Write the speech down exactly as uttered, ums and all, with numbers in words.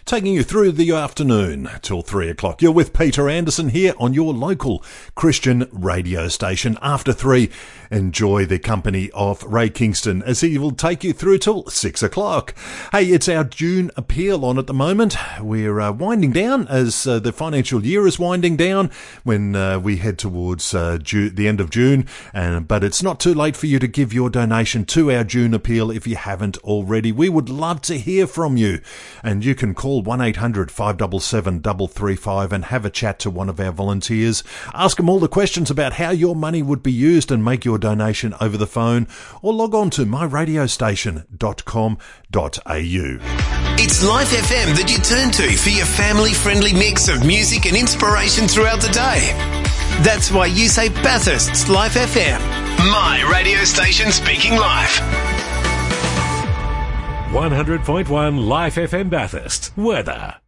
taking you through the afternoon till three o'clock. You're with Peter Anderson here on your local Christian radio station. After three, enjoy the company of Ray Kingston as he will take you through till six o'clock. Hey, it's our June appeal on at the moment. We're uh, winding down as uh, the financial year is winding down when uh, we head towards uh, June, the end of June. And, but it's not too late for you to give your donation to our June appeal if you haven't already. We would love to hear from you. And you can call one eight hundred, five seven seven, three three five and have a chat to one of our volunteers. Ask them all the questions about how your money would be used and make your donation over the phone, or log on to my radio station dot com dot a u. It's Life F M that you turn to for your family-friendly mix of music and inspiration throughout the day. That's why you say Bathurst's Life F M, my radio station speaking life. one hundred point one Life F M Bathurst. Weather.